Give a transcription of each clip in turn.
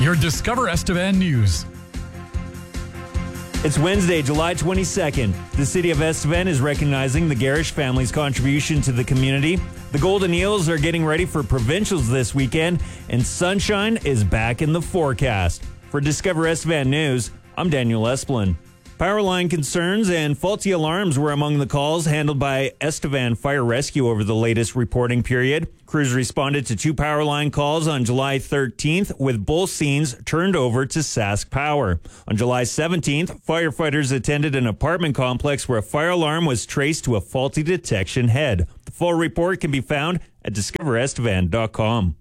your Discover Estevan news. It's Wednesday, July 22nd. The city of Estevan is recognizing the Garish family's contribution to the community. The Golden Eels are getting ready for provincials this weekend, and sunshine is back in the forecast. For Discover Estevan News, I'm Daniel Esplin. Power line concerns and faulty alarms were among the calls handled by Estevan Fire Rescue over the latest reporting period. Crews responded to 2 power line calls on July 13th, with both scenes turned over to Sask Power. On July 17th, firefighters attended an apartment complex where a fire alarm was traced to a faulty detection head. The full report can be found at discoverestevan.com.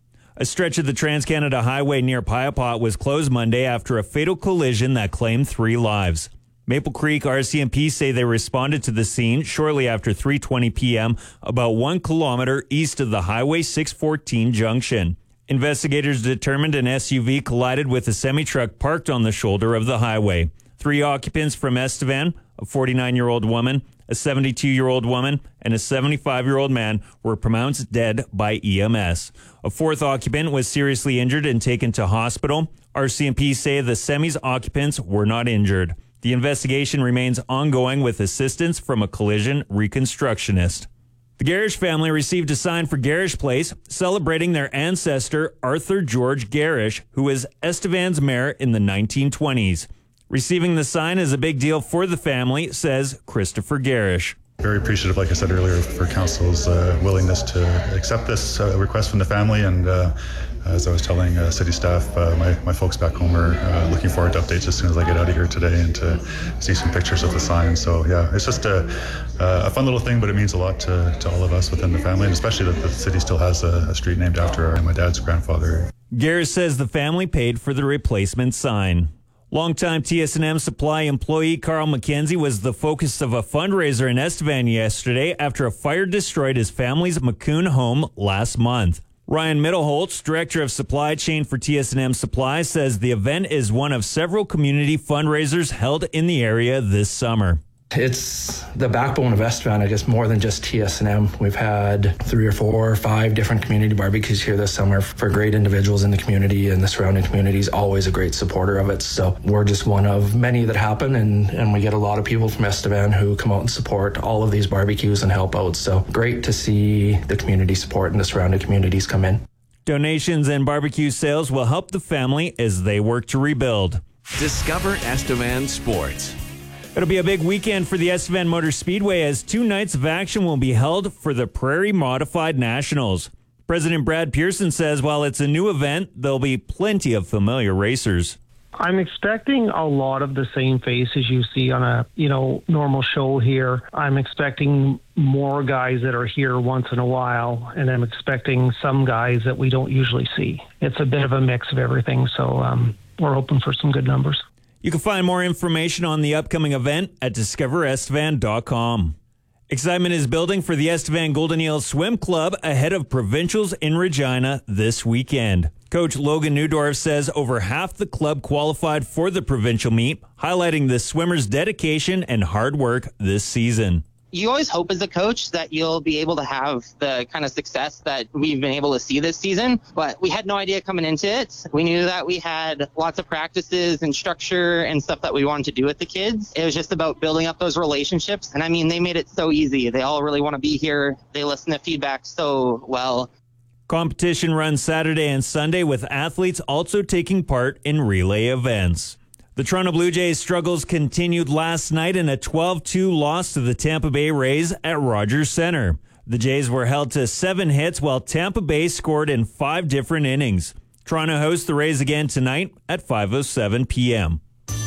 A stretch of the Trans-Canada Highway near Piapot was closed Monday after a fatal collision that claimed 3 lives. Maple Creek RCMP say they responded to the scene shortly after 3:20 p.m., about 1 kilometer east of the Highway 614 junction. Investigators determined an SUV collided with a semi-truck parked on the shoulder of the highway. 3 occupants from Estevan, a 49-year-old woman, a 72-year-old woman, and a 75-year-old man were pronounced dead by EMS. A 4th occupant was seriously injured and taken to hospital. RCMP say the semi's occupants were not injured. The investigation remains ongoing with assistance from a collision reconstructionist. The Garish family received a sign for Garish Place celebrating their ancestor Arthur George Garish, who was Estevan's mayor in the 1920s. Receiving the sign is a big deal for the family, says Christopher Garish. Very appreciative, like I said earlier, for council's willingness to accept this request from the family. And as I was telling city staff, my folks back home are looking forward to updates as soon as I get out of here today and to see some pictures of the sign. So yeah, it's just a fun little thing, but it means a lot to all of us within the family, and especially that the city still has a street named after my dad's grandfather. Garish says the family paid for the replacement sign. Longtime TS&M Supply employee Carl McKenzie was the focus of a fundraiser in Estevan yesterday after a fire destroyed his family's Macun home last month. Ryan Middleholtz, director of supply chain for TS&M Supply, says the event is one of several community fundraisers held in the area this summer. It's the backbone of Estevan, I guess, more than just TS&M. We've had 3 or 4 or 5 different community barbecues here this summer for great individuals in the community, and the surrounding community is always a great supporter of it. So we're just one of many that happen, and we get a lot of people from Estevan who come out and support all of these barbecues and help out. So great to see the community support and the surrounding communities come in. Donations and barbecue sales will help the family as they work to rebuild. Discover Estevan Sports. It'll be a big weekend for the Estevan Motor Speedway as 2 nights of action will be held for the Prairie Modified Nationals. President Brad Pearson says while it's a new event, there'll be plenty of familiar racers. I'm expecting a lot of the same faces you see on a, normal show here. I'm expecting more guys that are here once in a while, and I'm expecting some guys that we don't usually see. It's a bit of a mix of everything, so we're hoping for some good numbers. You can find more information on the upcoming event at discoverestevan.com. Excitement is building for the Estevan Golden Eels Swim Club ahead of provincials in Regina this weekend. Coach Logan Newdorf says over half the club qualified for the provincial meet, highlighting the swimmers' dedication and hard work this season. You always hope as a coach that you'll be able to have the kind of success that we've been able to see this season, but we had no idea coming into it. We knew that we had lots of practices and structure and stuff that we wanted to do with the kids. It was just about building up those relationships. And I mean, they made it so easy. They all really want to be here. They listen to feedback so well. Competition runs Saturday and Sunday with athletes also taking part in relay events. The Toronto Blue Jays' struggles continued last night in a 12-2 loss to the Tampa Bay Rays at Rogers Centre. The Jays were held to 7 hits while Tampa Bay scored in 5 different innings. Toronto hosts the Rays again tonight at 5:07 p.m.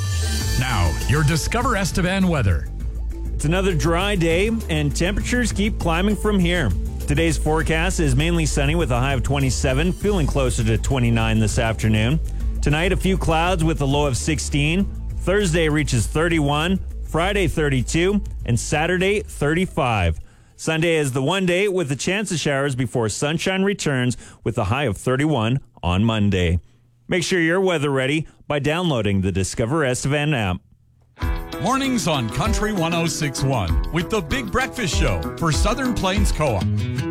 Now, your Discover Estevan weather. It's another dry day, and temperatures keep climbing from here. Today's forecast is mainly sunny with a high of 27, feeling closer to 29 this afternoon. Tonight, a few clouds with a low of 16. Thursday reaches 31, Friday 32, and Saturday 35. Sunday is the one day with a chance of showers before sunshine returns with a high of 31 on Monday. Make sure you're weather ready by downloading the Discover Estevan app. Mornings on Country 106.1 with the Big Breakfast Show for Southern Plains Co-op.